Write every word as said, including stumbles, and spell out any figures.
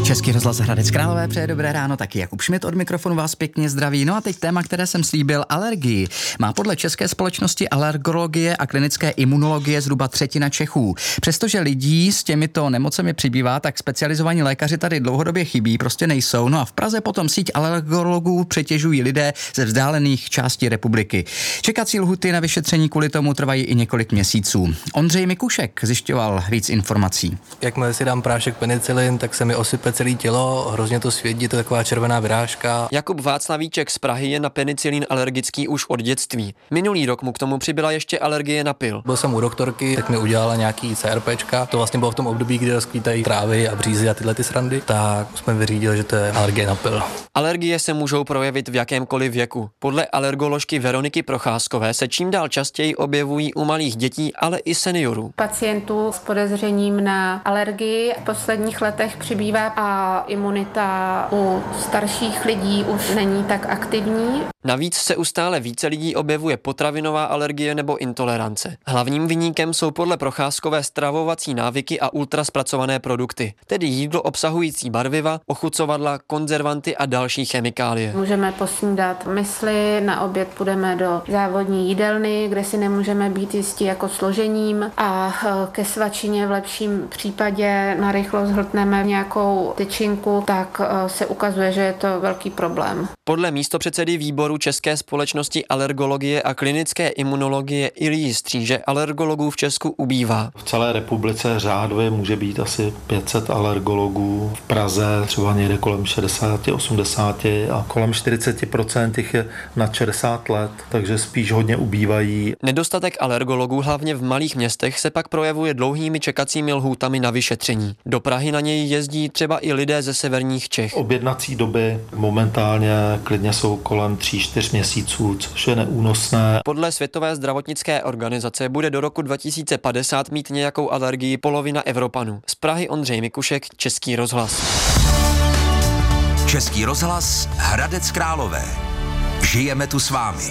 Český rozhlas Hradec Králové přeje dobré ráno, taky Jakub Šmit od mikrofonu vás pěkně zdraví. No a teď téma, které jsem slíbil, alergii. Má podle České společnosti alergologie a klinické imunologie zhruba třetina Čechů. Přestože lidí s těmito nemocemi přibývá, tak specializovaní lékaři tady dlouhodobě chybí, prostě nejsou. No a v Praze potom síť alergologů přetěžují lidé ze vzdálených částí republiky. Čekací lhuty na vyšetření kvůli tomu trvají i několik měsíců. Ondřej Mikušek zjišťoval víc informací. Jakmile si dám prášek penicilin, tak se mi osype celé tělo, hrozně to svědí, to je taková červená vyrážka. Jakub Václavíček z Prahy je na penicilin alergický už od dětství. Minulý rok mu k tomu přibyla ještě alergie na pil. Byl jsem u doktorky, tak mi udělala nějaký CRPčka. To vlastně bylo v tom období, kdy rozkvítají trávy a břízy a tyhle ty srandy. Tak jsme vyřídili, že to je alergie na pil. Alergie se můžou projevit v jakémkoliv věku. Podle alergoložky Veroniky Procházkové se čím dál častěji objevují u malých dětí, ale i seniorů. Pacientů s podezřením na alergii v posledních letech přibývá a imunita u starších lidí už není tak aktivní. Navíc se u stále více lidí objevuje potravinová alergie nebo intolerance. Hlavním viníkem jsou podle Procházkové stravovací návyky a ultraspracované produkty, tedy jídlo obsahující barviva, ochucovadla, konzervanty a další chemikálie. Můžeme posnídat mysli, na oběd půjdeme do závodní jídelny, kde si nemůžeme být jistí jako složením a ke svačině v lepším případě narychlo zhltneme nějakou tyčinku, tak se ukazuje, že je to velký problém. Podle místopředsedy výboru České společnosti alergologie a klinické imunologie Ilji Stříže alergologů v Česku ubývá. V celé republice řádově může být asi pět set alergologů. V Praze třeba někde kolem šedesát osmdesát a kolem čtyřicet procent těch je nad šedesát let, takže spíš hodně ubývají. Nedostatek alergologů hlavně v malých městech se pak projevuje dlouhými čekacími lhůtami na vyšetření. Do Prahy na něj jezdí třeba i lidé ze severních Čech. Objednací doby momentálně klidně jsou kolem tří čtyř měsíců, což je neúnosné. Podle Světové zdravotnické organizace bude do roku dva tisíce padesát mít nějakou alergii polovina Evropanů. Z Prahy Ondřej Mikušek, Český rozhlas. Český rozhlas Hradec Králové. Žijeme tu s vámi.